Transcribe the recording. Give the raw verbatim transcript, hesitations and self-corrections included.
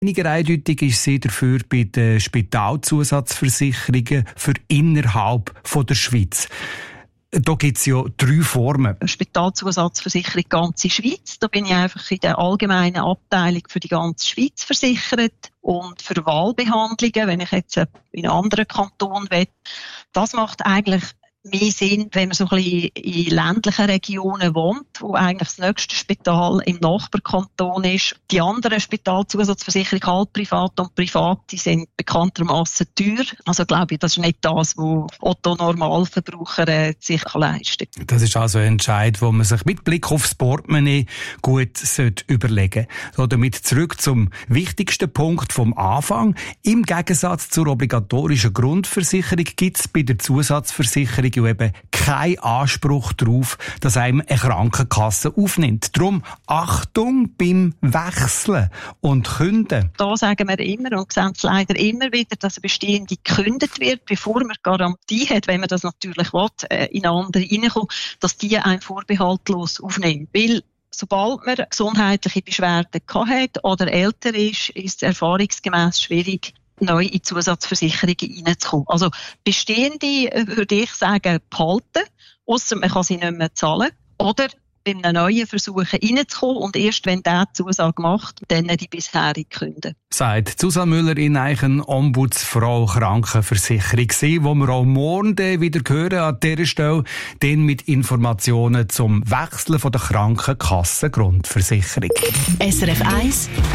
Weniger eindeutig ist sie dafür bei den Spitalzusatzversicherungen für innerhalb von der Schweiz. Da gibt es ja drei Formen. Spitalzusatzversicherung ganze Schweiz. Da bin ich einfach in der allgemeinen Abteilung für die ganze Schweiz versichert. Und für Wahlbehandlungen, wenn ich jetzt in einen anderen Kanton will, das macht eigentlich mehr Sinn, wenn man so ein bisschen in ländlichen Regionen wohnt, wo eigentlich das nächste Spital im Nachbarkanton ist. Die anderen Spitalzusatzversicherungen, halb privat und privat, die sind bekanntermaßen teuer. Also glaube ich, das ist nicht das, was Otto Normalverbraucher äh, sich leisten kann. Das ist also ein Entscheid, wo man sich mit Blick aufs Portemonnaie gut überlegen sollte. So, damit zurück zum wichtigsten Punkt vom Anfang. Im Gegensatz zur obligatorischen Grundversicherung gibt es bei der Zusatzversicherung eben keinen Anspruch darauf, dass einem eine Krankenkasse aufnimmt. Darum Achtung beim Wechseln und Künden. Da sagen wir immer und sehen es leider immer wieder, dass eine bestehende gekündigt wird, bevor man Garantie hat, wenn man das natürlich will, in eine andere reinkommt, dass die einen vorbehaltlos aufnimmt. Weil sobald man gesundheitliche Beschwerden hat oder älter ist, ist es erfahrungsgemäss schwierig, neu in Zusatzversicherungen reinzukommen. Also bestehende, würde ich sagen, behalten, ausser man kann sie nicht mehr zahlen. Oder bei einem neuen versuchen reinzukommen und erst wenn der die Zusage macht, dann die bisherige künden. Sagt Susanne Müller in Eichen, Ombudsfrau Krankenversicherung, die wir auch morgen wieder hören an dieser Stelle, dann mit Informationen zum Wechseln von der Krankenkassengrundversicherung. S R F eins